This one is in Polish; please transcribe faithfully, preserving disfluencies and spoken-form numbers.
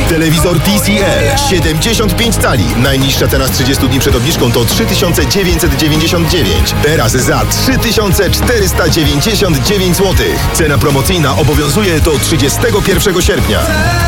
Telewizor T C L siedemdziesiąt pięć cali. Najniższa cena z trzydziestu dni przed obniżką to trzy tysiące dziewięćset dziewięćdziesiąt dziewięć. Teraz za trzy tysiące czterysta dziewięćdziesiąt dziewięć złotych. Cena promocyjna obowiązuje do trzydziestego pierwszego sierpnia.